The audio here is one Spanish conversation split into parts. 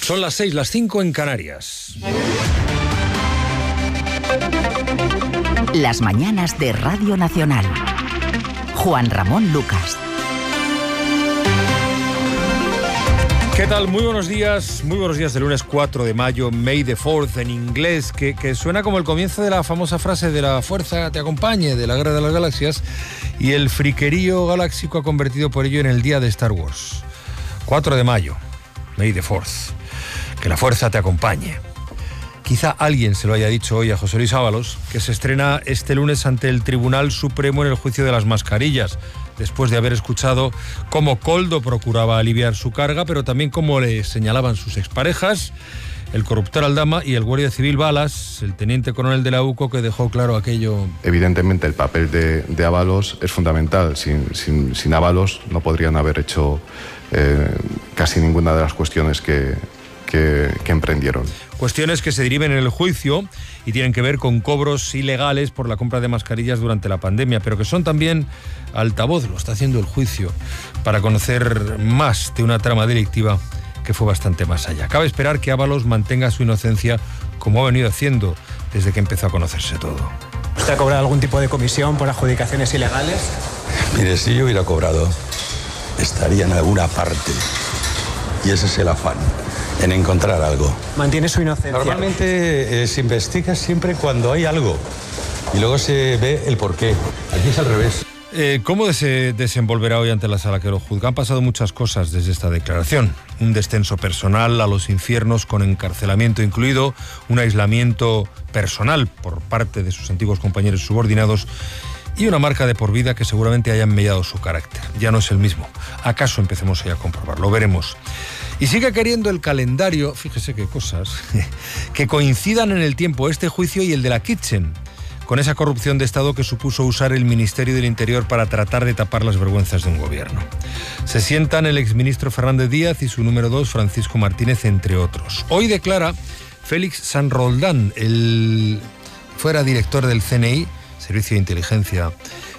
Son las 6, las 5 en Canarias. Las mañanas de Radio Nacional. Juan Ramón Lucas. ¿Qué tal? Muy buenos días de lunes 4 de mayo, May the 4th en inglés, que suena como el comienzo de la famosa frase de la fuerza te acompañe, de la Guerra de las Galaxias, y el friquerío galáctico ha convertido por ello en el día de Star Wars. 4 de mayo, May the 4th, que la fuerza te acompañe. Quizá alguien se lo haya dicho hoy a José Luis Ábalos, que se estrena este lunes ante el Tribunal Supremo en el juicio de las mascarillas, después de haber escuchado cómo Koldo procuraba aliviar su carga, pero también cómo le señalaban sus exparejas, el corruptor Aldama y el guardia civil Balas, el teniente coronel de la UCO, que dejó claro aquello. Evidentemente el papel de Ábalos es fundamental. Sin Ábalos no podrían haber hecho casi ninguna de las cuestiones que emprendieron. Cuestiones que se deriven en el juicio y tienen que ver con cobros ilegales por la compra de mascarillas durante la pandemia, pero que son también altavoz, lo está haciendo el juicio, para conocer más de una trama delictiva que fue bastante más allá. Cabe esperar que Ábalos mantenga su inocencia, como ha venido haciendo desde que empezó a conocerse todo. ¿Usted ha cobrado algún tipo de comisión por adjudicaciones ilegales? Mire, si yo hubiera cobrado, estaría en alguna parte. Y ese es el afán, en encontrar algo. ¿Mantiene su inocencia? Normalmente se investiga siempre cuando hay algo y luego se ve el porqué. Aquí es al revés. ¿Cómo se desenvolverá hoy ante la sala que lo juzga? Han pasado muchas cosas desde esta declaración. Un descenso personal a los infiernos con encarcelamiento incluido, un aislamiento personal por parte de sus antiguos compañeros subordinados y una marca de por vida que seguramente haya mellado su carácter. Ya no es el mismo. ¿Acaso empecemos hoy a comprobarlo? Veremos. Y sigue queriendo el calendario, fíjese qué cosas, que coincidan en el tiempo este juicio y el de la Kitchen, con esa corrupción de Estado que supuso usar el Ministerio del Interior para tratar de tapar las vergüenzas de un gobierno. Se sientan el exministro Fernández Díaz y su número 2, Francisco Martínez, entre otros. Hoy declara Félix San Roldán, fuera director del CNI, Servicio de Inteligencia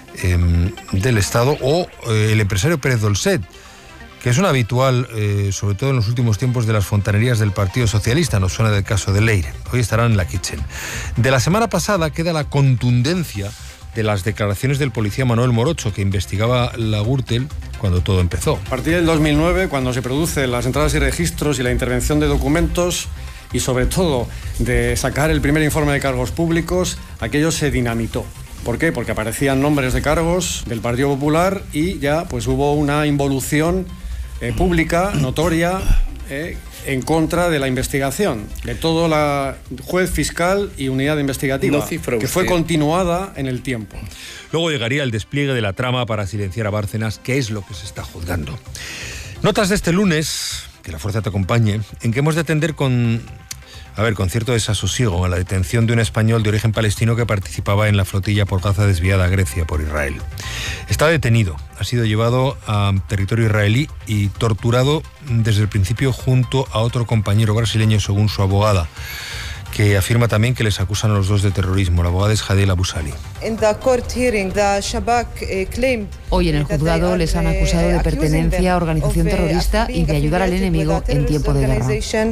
del Estado, o el empresario Pérez Dolcet, que es un habitual, sobre todo en los últimos tiempos, de las fontanerías del Partido Socialista. Nos suena del caso de Leire. Hoy estarán en la Kitchen. De la semana pasada queda la contundencia de las declaraciones del policía Manuel Morocho, que investigaba la Gürtel cuando todo empezó. A partir del 2009, cuando se producen las entradas y registros y la intervención de documentos, y sobre todo de sacar el primer informe de cargos públicos, aquello se dinamitó. ¿Por qué? Porque aparecían nombres de cargos del Partido Popular y ya pues hubo una involución pública, notoria, en contra de la investigación, de todo la juez, fiscal y unidad investigativa, que fue continuada en el tiempo. Luego llegaría el despliegue de la trama para silenciar a Bárcenas, que es lo que se está juzgando. Notas de este lunes, que la fuerza te acompañe, en que hemos de atender con cierto desasosiego a la detención de un español de origen palestino que participaba en la flotilla por Gaza desviada a Grecia por Israel. Está detenido, ha sido llevado a territorio israelí y torturado desde el principio junto a otro compañero brasileño, según su abogada, que afirma también que les acusan a los dos de terrorismo. La abogada es Jadel Abusali. Hoy en el juzgado les han acusado de pertenencia a organización terrorista y de ayudar al enemigo en tiempo de guerra.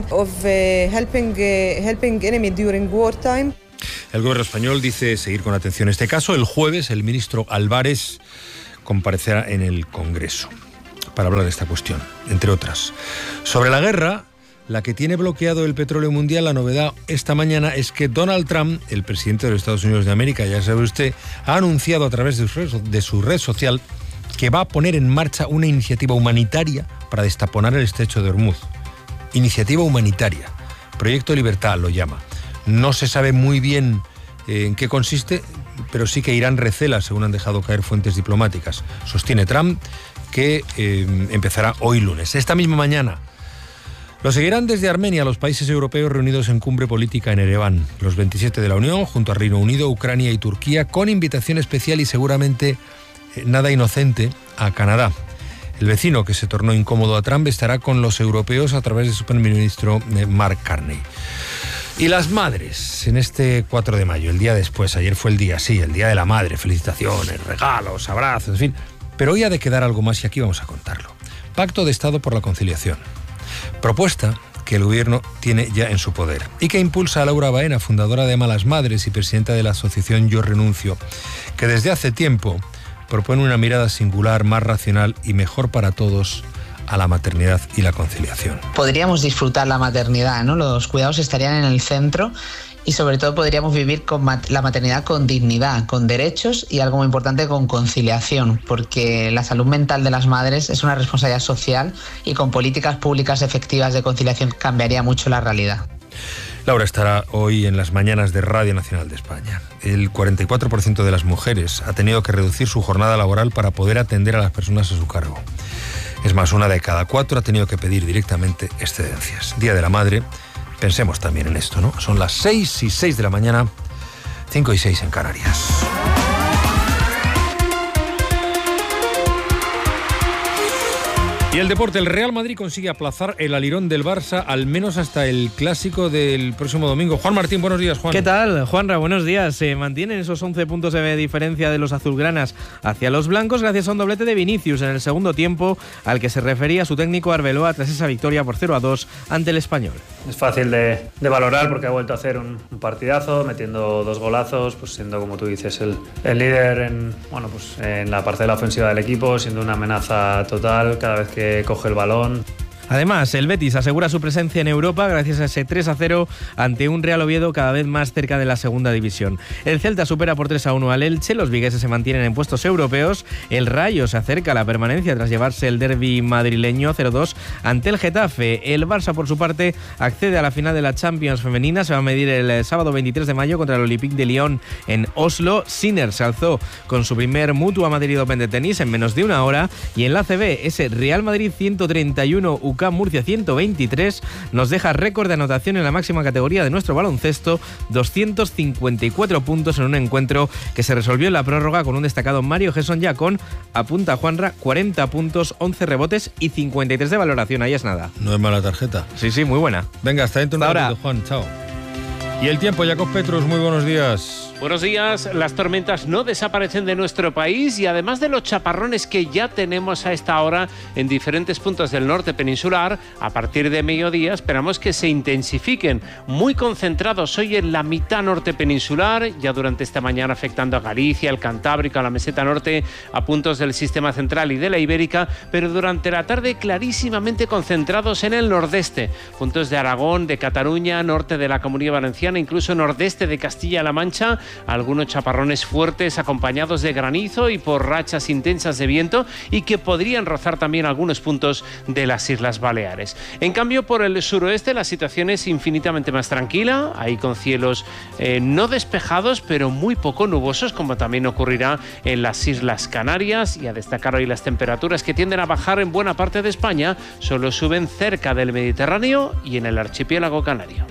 El gobierno español dice seguir con atención este caso. El jueves el ministro Álvarez comparecerá en el Congreso para hablar de esta cuestión, entre otras. Sobre la guerra, la que tiene bloqueado el petróleo mundial, la novedad esta mañana es que Donald Trump, el presidente de los Estados Unidos de América, ya sabe usted, ha anunciado a través de su red social que va a poner en marcha una iniciativa humanitaria para destaponar el estrecho de Hormuz. Iniciativa humanitaria. Proyecto Libertad lo llama. No se sabe muy bien en qué consiste, pero sí que Irán recela, según han dejado caer fuentes diplomáticas. Sostiene Trump que empezará hoy lunes. Esta misma mañana lo seguirán desde Armenia los países europeos reunidos en cumbre política en Ereván, los 27 de la Unión, junto a Reino Unido, Ucrania y Turquía, con invitación especial y seguramente nada inocente a Canadá. El vecino que se tornó incómodo a Trump estará con los europeos a través de su primer ministro Mark Carney. Y las madres, en este 4 de mayo, el día después, ayer fue el día de la madre, felicitaciones, regalos, abrazos, en fin. Pero hoy ha de quedar algo más y aquí vamos a contarlo. Pacto de Estado por la Conciliación. Propuesta que el gobierno tiene ya en su poder y que impulsa a Laura Baena, fundadora de Malas Madres y presidenta de la asociación Yo Renuncio, que desde hace tiempo propone una mirada singular, más racional y mejor para todos a la maternidad y la conciliación. Podríamos disfrutar la maternidad, ¿no? Los cuidados estarían en el centro y sobre todo podríamos vivir con la maternidad con dignidad, con derechos y algo muy importante, con conciliación, porque la salud mental de las madres es una responsabilidad social y con políticas públicas efectivas de conciliación cambiaría mucho la realidad. Laura estará hoy en las mañanas de Radio Nacional de España. El 44% de las mujeres ha tenido que reducir su jornada laboral para poder atender a las personas a su cargo. Es más, 1 de cada 4 ha tenido que pedir directamente excedencias. Día de la Madre, pensemos también en esto, ¿no? Son las 6:06 de la mañana, 5:06 en Canarias. Y el deporte, el Real Madrid consigue aplazar el alirón del Barça al menos hasta el clásico del próximo domingo. Juan Martín, buenos días, Juan. ¿Qué tal, Juanra? Buenos días. Se mantienen esos 11 puntos de diferencia de los azulgranas hacia los blancos gracias a un doblete de Vinicius en el segundo tiempo, al que se refería su técnico Arbeloa tras esa victoria por 0-2 ante el Español. Es fácil de valorar porque ha vuelto a hacer un partidazo, metiendo 2 golazos, pues siendo, como tú dices, el líder en la parcela ofensiva del equipo, siendo una amenaza total cada vez que coge el balón. Además, el Betis asegura su presencia en Europa gracias a ese 3-0 ante un Real Oviedo cada vez más cerca de la segunda división. El Celta supera por 3-1 al Elche, los vigueses se mantienen en puestos europeos, el Rayo se acerca a la permanencia tras llevarse el derbi madrileño 0-2 ante el Getafe. El Barça, por su parte, accede a la final de la Champions femenina, se va a medir el sábado 23 de mayo contra el Olympique de Lyon en Oslo. Sinner se alzó con su primer Mutua Madrid Open de tenis en menos de una hora, y en la ACB ese Real Madrid 131 UCAM Murcia 123 nos deja récord de anotación en la máxima categoría de nuestro baloncesto, 254 puntos en un encuentro que se resolvió en la prórroga con un destacado Mario Gesson Yacón, apunta Juanra, 40 puntos, 11 rebotes y 53 de valoración, ahí es nada. No es mala tarjeta. Sí, muy buena. Venga, hasta dentro un ratito, Juan, chao. Y el tiempo, Jacob Petrus, muy buenos días. Buenos días. Las tormentas no desaparecen de nuestro país y además de los chaparrones que ya tenemos a esta hora en diferentes puntos del norte peninsular, a partir de mediodía esperamos que se intensifiquen, muy concentrados hoy en la mitad norte peninsular, ya durante esta mañana afectando a Galicia, el Cantábrico, a la meseta norte, a puntos del sistema central y de la Ibérica, pero durante la tarde clarísimamente concentrados en el nordeste, puntos de Aragón, de Cataluña, norte de la Comunidad Valenciana, incluso nordeste de Castilla-La Mancha, algunos chaparrones fuertes acompañados de granizo y por rachas intensas de viento y que podrían rozar también algunos puntos de las Islas Baleares. En cambio, por el suroeste la situación es infinitamente más tranquila, ahí con cielos no despejados pero muy poco nubosos, como también ocurrirá en las Islas Canarias, y a destacar hoy las temperaturas que tienden a bajar en buena parte de España, solo suben cerca del Mediterráneo y en el archipiélago canario.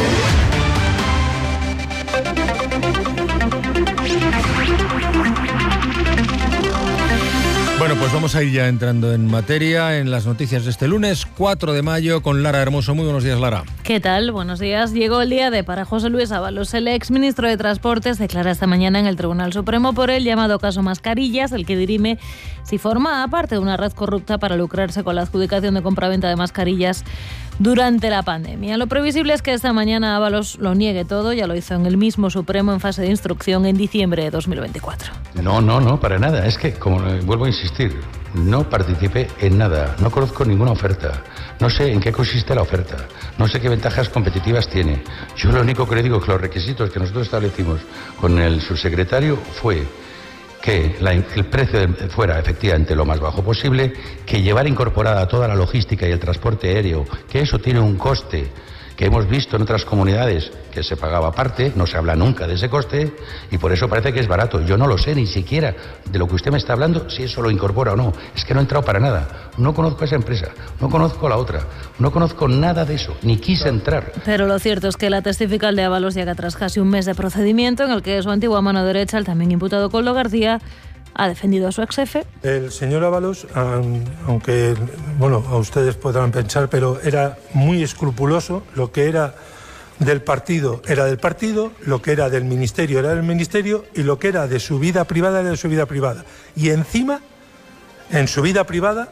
Bueno, pues vamos a ir ya entrando en materia en las noticias de este lunes 4 de mayo con Lara Hermoso. Muy buenos días, Lara. ¿Qué tal? Buenos días. Llegó el día D para José Luis Ábalos. El exministro de Transportes declara esta mañana en el Tribunal Supremo por el llamado caso Mascarillas, el que dirime si forma parte de una red corrupta para lucrarse con la adjudicación de compraventa de mascarillas durante la pandemia. Lo previsible es que esta mañana Ábalos lo niegue todo, ya lo hizo en el mismo Supremo en fase de instrucción en diciembre de 2024. No, para nada. Es que, como vuelvo a insistir, no participé en nada, no conozco ninguna oferta, no sé en qué consiste la oferta, no sé qué ventajas competitivas tiene. Yo lo único que le digo es que los requisitos que nosotros establecimos con el subsecretario fue que el precio fuera efectivamente lo más bajo posible, que llevara incorporada toda la logística y el transporte aéreo, que eso tiene un coste que hemos visto en otras comunidades que se pagaba aparte, no se habla nunca de ese coste y por eso parece que es barato. Yo no lo sé ni siquiera de lo que usted me está hablando, si eso lo incorpora o no. Es que no he entrado para nada. No conozco a esa empresa, no conozco a la otra, no conozco nada de eso, ni quise entrar. Pero lo cierto es que la testifical de Ábalos llega tras casi un mes de procedimiento en el que su antigua mano derecha, el también imputado Koldo García, ha defendido a su ex jefe. El señor Ábalos, aunque a ustedes podrán pensar, pero era muy escrupuloso. Lo que era del partido era del partido, lo que era del ministerio era del ministerio y lo que era de su vida privada era de su vida privada. Y encima, en su vida privada,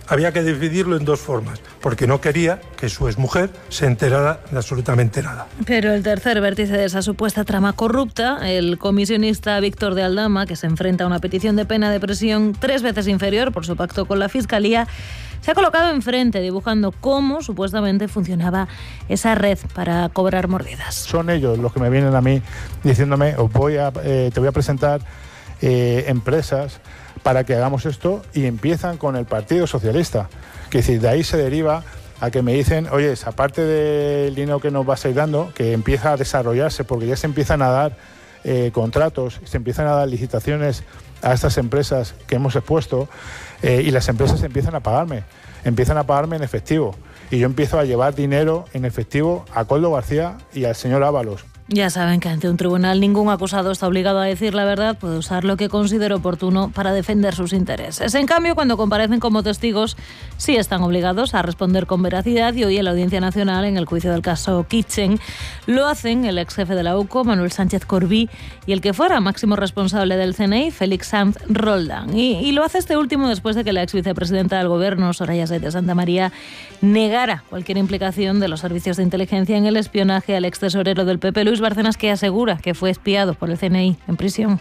había que dividirlo en dos formas, porque no quería que su exmujer se enterara de absolutamente nada. Pero el tercer vértice de esa supuesta trama corrupta, el comisionista Víctor de Aldama, que se enfrenta a una petición de pena de prisión 3 veces inferior por su pacto con la Fiscalía, se ha colocado enfrente dibujando cómo supuestamente funcionaba esa red para cobrar mordidas. Son ellos los que me vienen a mí diciéndome, te voy a presentar empresas para que hagamos esto, y empiezan con el Partido Socialista. Que decir, de ahí se deriva a que me dicen, oye, aparte del dinero que nos vas a ir dando, que empieza a desarrollarse, porque ya se empiezan a dar contratos, se empiezan a dar licitaciones a estas empresas que hemos expuesto, y las empresas empiezan a pagarme en efectivo. Y yo empiezo a llevar dinero en efectivo a Koldo García y al señor Ábalos. Ya saben que ante un tribunal ningún acusado está obligado a decir la verdad, puede usar lo que considere oportuno para defender sus intereses. En cambio, cuando comparecen como testigos, sí están obligados a responder con veracidad, y hoy en la Audiencia Nacional, en el juicio del caso Kitchen, lo hacen el ex jefe de la UCO, Manuel Sánchez Corbí, y el que fuera máximo responsable del CNI, Félix Sanz Roldán. Y lo hace este último después de que la ex vicepresidenta del Gobierno, Soraya Sáenz de Santamaría, negara cualquier implicación de los servicios de inteligencia en el espionaje al ex tesorero del PP, Luis Bárcenas, que asegura que fue espiado por el CNI en prisión.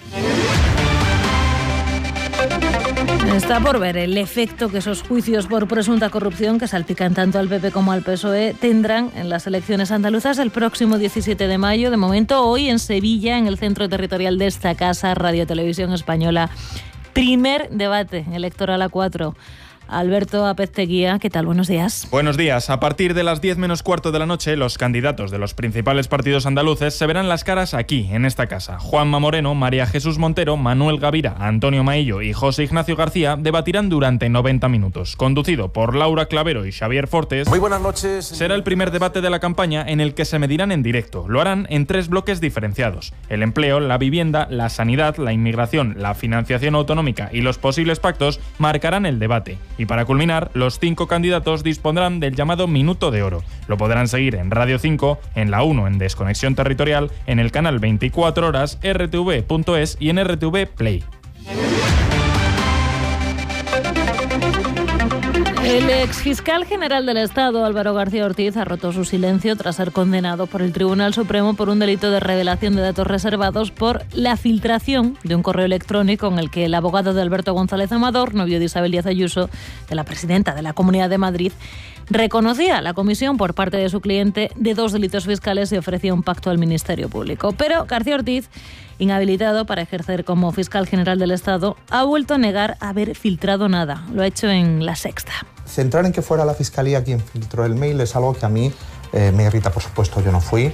Está por ver el efecto que esos juicios por presunta corrupción, que salpican tanto al PP como al PSOE, tendrán en las elecciones andaluzas el próximo 17 de mayo. De momento, hoy en Sevilla, en el centro territorial de esta casa, Radio Televisión Española, primer debate electoral a 4. Alberto Apezteguía, ¿qué tal? Buenos días. Buenos días. A partir de las 10 menos cuarto de la noche, los candidatos de los principales partidos andaluces se verán las caras aquí, en esta casa. Juanma Moreno, María Jesús Montero, Manuel Gavira, Antonio Maillo y José Ignacio García debatirán durante 90 minutos. Conducido por Laura Clavero y Xavier Fortes. Muy buenas noches. Será el primer debate de la campaña en el que se medirán en directo. Lo harán en 3 bloques diferenciados: el empleo, la vivienda, la sanidad, la inmigración, la financiación autonómica y los posibles pactos marcarán el debate. Y para culminar, los 5 candidatos dispondrán del llamado Minuto de Oro. Lo podrán seguir en Radio 5, en la 1 en Desconexión Territorial, en el canal 24 horas, rtv.es y en RTV Play. El exfiscal general del Estado, Álvaro García Ortiz, ha roto su silencio tras ser condenado por el Tribunal Supremo por un delito de revelación de datos reservados por la filtración de un correo electrónico en el que el abogado de Alberto González Amador, novio de Isabel Díaz Ayuso, de la presidenta de la Comunidad de Madrid, reconocía la comisión por parte de su cliente de 2 delitos fiscales y ofrecía un pacto al Ministerio Público. Pero García Ortiz, inhabilitado para ejercer como fiscal general del Estado, ha vuelto a negar haber filtrado nada. Lo ha hecho en La Sexta. Centrar en que fuera la Fiscalía quien filtró el mail es algo que a mí me irrita, por supuesto. Yo no fui.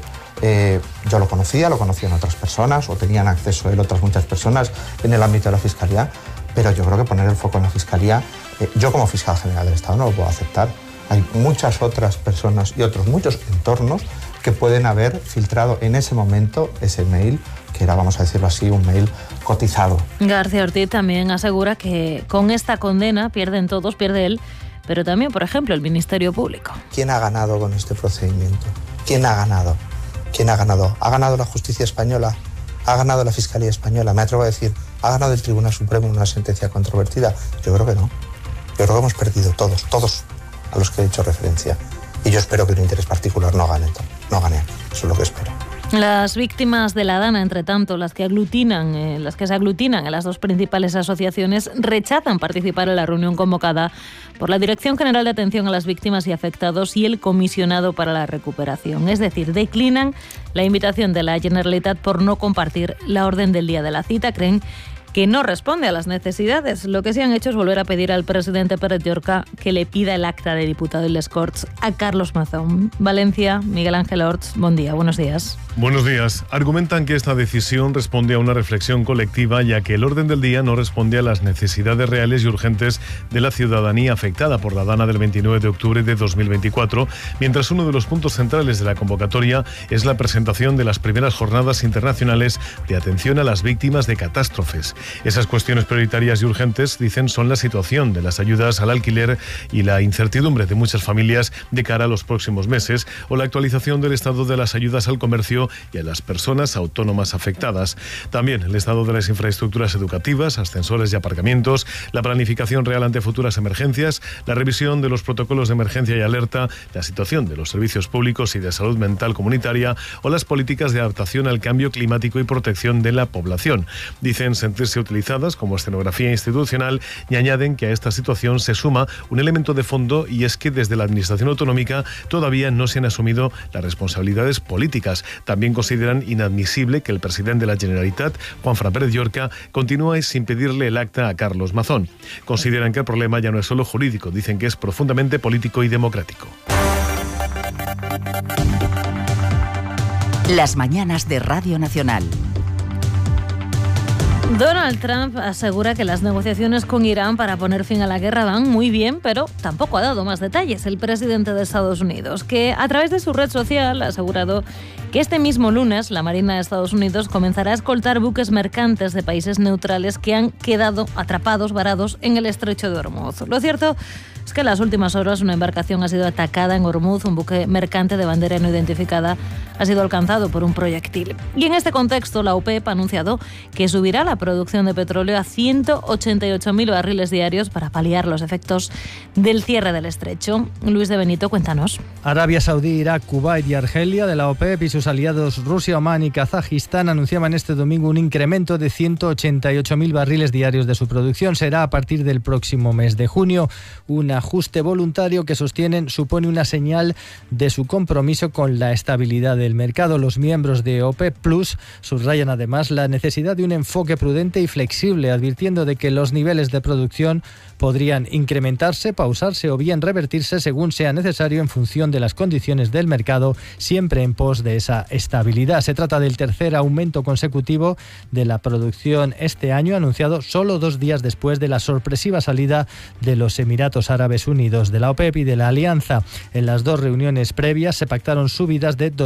Yo lo conocían otras personas, o tenían acceso a él otras muchas personas en el ámbito de la Fiscalía, pero yo creo que poner el foco en la Fiscalía, yo como fiscal general del Estado no lo puedo aceptar. Hay muchas otras personas y otros muchos entornos que pueden haber filtrado en ese momento ese mail, que era, vamos a decirlo así, un mail cotizado. García Ortiz también asegura que con esta condena pierden todos, pierde él, pero también, por ejemplo, el Ministerio Público. ¿Quién ha ganado con este procedimiento? ¿Quién ha ganado? ¿Quién ha ganado? ¿Ha ganado la justicia española? ¿Ha ganado la Fiscalía española? Me atrevo a decir, ¿ha ganado el Tribunal Supremo una sentencia controvertida? Yo creo que no. Yo creo que hemos perdido todos a los que he hecho referencia. Y yo espero que un interés particular no gane. Eso es lo que espero. Las víctimas de la Dana, entre tanto, las que se aglutinan en las 2 principales asociaciones, rechazan participar en la reunión convocada por la Dirección General de Atención a las Víctimas y Afectados y el Comisionado para la Recuperación. Es decir, declinan la invitación de la Generalitat por no compartir la orden del día de la cita. Creen que no responde a las necesidades. Lo que sí han hecho es volver a pedir al presidente Pérez Llorca que le pida el acta de diputado y les Corts a Carlos Mazón. Valencia, Miguel Ángel Orts, buen día, buenos días. Buenos días. Argumentan que esta decisión responde a una reflexión colectiva, ya que el orden del día no responde a las necesidades reales y urgentes de la ciudadanía afectada por la Dana del 29 de octubre de 2024, mientras uno de los puntos centrales de la convocatoria es la presentación de las primeras jornadas internacionales de atención a las víctimas de catástrofes. Esas cuestiones prioritarias y urgentes, dicen, son la situación de las ayudas al alquiler y la incertidumbre de muchas familias de cara a los próximos meses, o la actualización del estado de las ayudas al comercio y a las personas autónomas afectadas. También el estado de las infraestructuras educativas, ascensores y aparcamientos, la planificación real ante futuras emergencias, la revisión de los protocolos de emergencia y alerta, la situación de los servicios públicos y de salud mental comunitaria o las políticas de adaptación al cambio climático y protección de la población. Dicen sentirse utilizadas como escenografía institucional y añaden que a esta situación se suma un elemento de fondo, y es que desde la Administración autonómica todavía no se han asumido las responsabilidades políticas. También consideran inadmisible que el presidente de la Generalitat, Juanfran Pérez Llorca, continúe sin pedirle el acta a Carlos Mazón. Consideran que el problema ya no es solo jurídico, dicen que es profundamente político y democrático. Las mañanas de Radio Nacional. Donald Trump asegura que las negociaciones con Irán para poner fin a la guerra van muy bien, pero tampoco ha dado más detalles el presidente de Estados Unidos, que a través de su red social ha asegurado que este mismo lunes la Marina de Estados Unidos comenzará a escoltar buques mercantes de países neutrales que han quedado atrapados, varados en el estrecho de Hormuz. Lo cierto es que en las últimas horas una embarcación ha sido atacada en Hormuz, un buque mercante de bandera no identificada ha sido alcanzado por un proyectil. Y en este contexto la OPEP ha anunciado que subirá la producción de petróleo a 188.000 barriles diarios para paliar los efectos del cierre del estrecho. Luis de Benito, cuéntanos. Arabia Saudí, Irak, Kuwait y Argelia de la OPEP y sus aliados Rusia, Omán y Kazajistán anunciaban este domingo un incremento de 188.000 barriles diarios de su producción. Será a partir del próximo mes de junio. Un ajuste voluntario que sostienen supone una señal de su compromiso con la estabilidad del mercado. Los miembros de OPEP Plus subrayan además la necesidad de un enfoque prudente y flexible, advirtiendo de que los niveles de producción podrían incrementarse, pausarse o bien revertirse según sea necesario en función de las condiciones del mercado, siempre en pos de esa estabilidad. Se trata del tercer aumento consecutivo de la producción este año, anunciado solo 2 días después de la sorpresiva salida de los Emiratos Árabes Unidos de la OPEP y de la Alianza. En las 2 reuniones previas se pactaron subidas de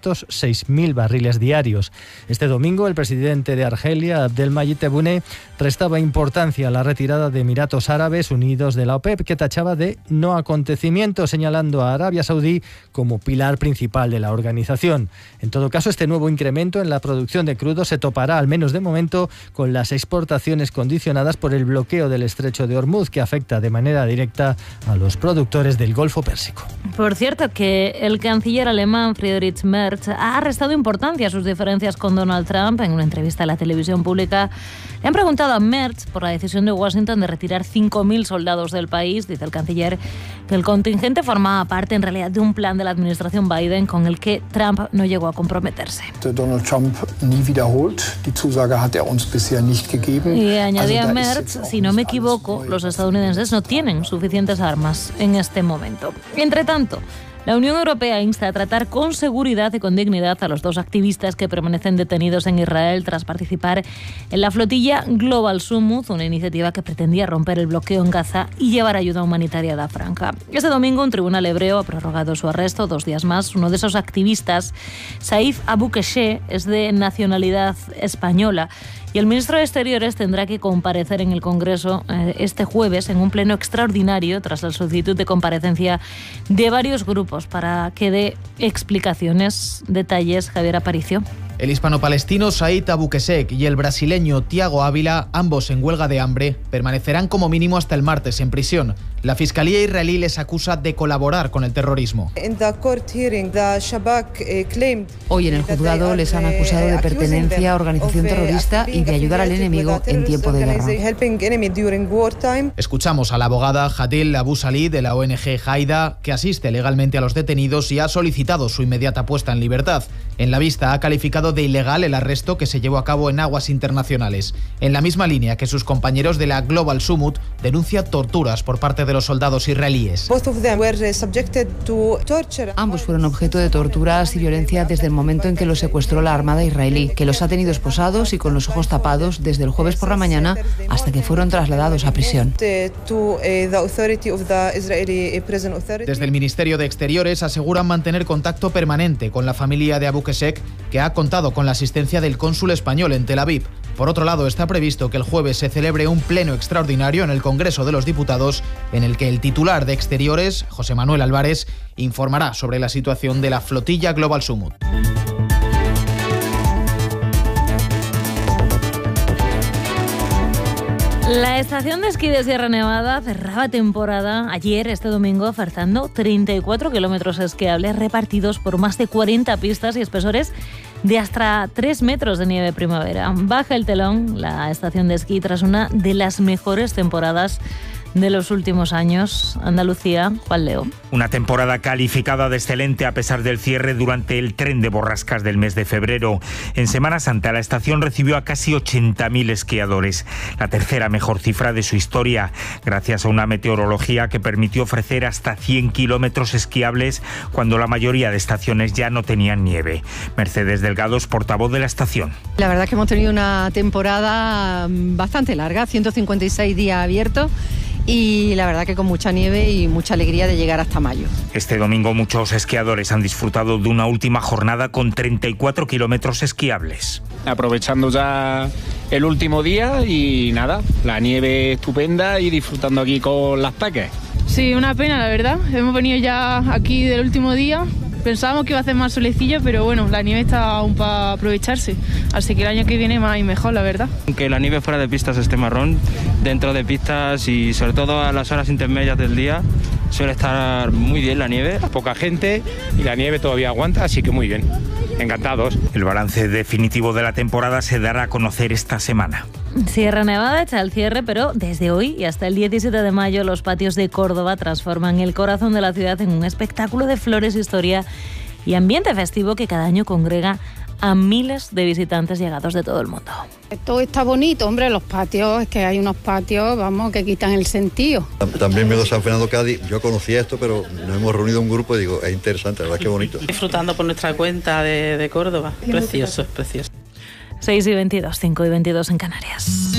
206.000 barriles diarios. Este domingo el presidente de Argelia, Abdelmadjid Tebboune, restaba importancia a la retirada de Emiratos Árabes Unidos de la OPEP, que tachaba de no acontecimiento, señalando a Arabia Saudí como pilar principal de la organización. En todo caso, este nuevo incremento en la producción de crudo se topará, al menos de momento, con las exportaciones condicionadas por el bloqueo del estrecho de Hormuz, que afecta de manera directa a los productores del Golfo Pérsico. Por cierto, que el canciller alemán Friedrich Merz ha restado importancia a sus diferencias con Donald Trump. En una entrevista a la televisión pública le han preguntado a Merz por la decisión de Washington de retirar 5.000 soldados del país. Dice el canciller que el contingente formaba parte en realidad de un plan de la administración Biden con el que Trump no llegó a comprometerse. Donald Trump nie wiederholt. Die Zusage hat uns bisher nicht gegeben. Y añadía Merz, si no me equivoco, los estadounidenses no tienen suficientes armas en este momento. Entre tanto, la Unión Europea insta a tratar con seguridad y con dignidad a los 2 activistas que permanecen detenidos en Israel tras participar en la flotilla Global Summit, una iniciativa que pretendía romper el bloqueo en Gaza y llevar ayuda humanitaria a la franja. Este domingo un tribunal hebreo ha prorrogado su arresto 2 días más. Uno de esos activistas, Saif Abu Keshe, es de nacionalidad española. Y el ministro de Exteriores tendrá que comparecer en el Congreso este jueves en un pleno extraordinario tras la solicitud de comparecencia de varios grupos para que dé explicaciones. Detalles, Javier Aparicio. El hispano-palestino Said Abu Kesek y el brasileño Tiago Ávila, ambos en huelga de hambre, permanecerán como mínimo hasta el martes en prisión. La Fiscalía israelí les acusa de colaborar con el terrorismo. Hoy en el juzgado les han acusado de pertenencia a organización terrorista y de ayudar al enemigo en tiempo de guerra. Escuchamos a la abogada Hadel Abu Salih de la ONG Haida, que asiste legalmente a los detenidos y ha solicitado su inmediata puesta en libertad. En la vista ha calificado de ilegal el arresto que se llevó a cabo en aguas internacionales. En la misma línea que sus compañeros de la Global Summit, denuncia torturas por parte de los soldados israelíes. Ambos fueron objeto de torturas y violencia desde el momento en que los secuestró la Armada israelí, que los ha tenido esposados y con los ojos tapados desde el jueves por la mañana hasta que fueron trasladados a prisión. Desde el Ministerio de Exteriores aseguran mantener contacto permanente con la familia de Abu Kesek, que ha contado con la asistencia del cónsul español en Tel Aviv. Por otro lado, está previsto que el jueves se celebre un pleno extraordinario en el Congreso de los Diputados, en el que el titular de Exteriores, José Manuel Álvarez, informará sobre la situación de la flotilla Global Summut. La estación de esquí de Sierra Nevada cerraba temporada ayer, este domingo, ofertando 34 kilómetros esquiables repartidos por más de 40 pistas y espesores de hasta 3 metros de nieve primavera. Baja el telón la estación de esquí tras una de las mejores temporadas de los últimos años. Andalucía, Juan Leo. Una temporada calificada de excelente a pesar del cierre durante el tren de borrascas del mes de febrero. En Semana Santa la estación recibió a casi 80.000 esquiadores, la tercera mejor cifra de su historia, gracias a una meteorología que permitió ofrecer hasta 100 kilómetros esquiables cuando la mayoría de estaciones ya no tenían nieve. Mercedes Delgado es portavoz de la estación. La verdad es que hemos tenido una temporada bastante larga, 156 días abiertos, y la verdad que con mucha nieve y mucha alegría de llegar hasta mayo. Este domingo muchos esquiadores han disfrutado de una última jornada con 34 kilómetros esquiables. Aprovechando ya el último día y nada, la nieve estupenda y disfrutando aquí con las peques. Sí, una pena la verdad, hemos venido ya aquí del último día. Pensábamos que iba a hacer más solecillo, pero bueno, la nieve está aún para aprovecharse. Así que el año que viene más y mejor, la verdad. Aunque la nieve fuera de pistas esté marrón, dentro de pistas y sobre todo a las horas intermedias del día suele estar muy bien la nieve. Poca gente y la nieve todavía aguanta, así que muy bien. Encantados. El balance definitivo de la temporada se dará a conocer esta semana. Sierra Nevada echa el cierre, pero desde hoy y hasta el 17 de mayo los patios de Córdoba transforman el corazón de la ciudad en un espectáculo de flores, historia y ambiente festivo que cada año congrega a miles de visitantes llegados de todo el mundo. Todo está bonito, hombre, los patios, es que hay unos patios, vamos, que quitan el sentido. También me lo San Fernando Cádiz, yo conocía esto, pero nos hemos reunido un grupo y digo, es interesante, la verdad que bonito. Disfrutando por nuestra cuenta de Córdoba, precioso, precioso. 6:22, 5:22 en Canarias.